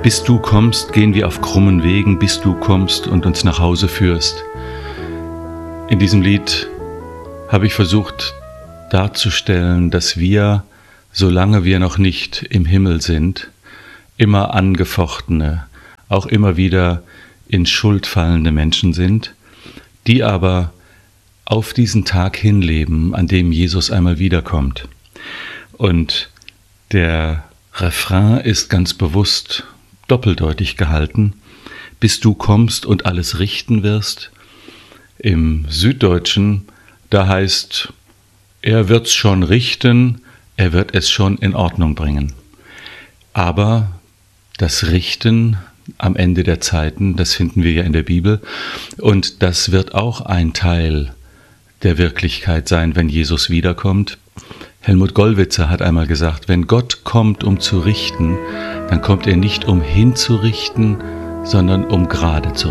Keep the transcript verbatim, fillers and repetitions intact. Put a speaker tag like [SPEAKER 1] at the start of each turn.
[SPEAKER 1] Bis du kommst, gehen wir auf krummen Wegen, bis du kommst und uns nach Hause führst. In diesem Lied habe ich versucht darzustellen, dass wir, solange wir noch nicht im Himmel sind, immer angefochtene, auch immer wieder in Schuld fallende Menschen sind, die aber auf diesen Tag hinleben, an dem Jesus einmal wiederkommt. Und der Refrain ist ganz bewusst doppeldeutig gehalten, bis du kommst und alles richten wirst. Im Süddeutschen, da heißt, er wird's schon richten, er wird es schon in Ordnung bringen. Aber das Richten am Ende der Zeiten, das finden wir ja in der Bibel, und das wird auch ein Teil der Wirklichkeit sein, wenn Jesus wiederkommt. Helmut Gollwitzer hat einmal gesagt, wenn Gott kommt, um zu richten, dann kommt er nicht, um hinzurichten, sondern um gerade zu richten.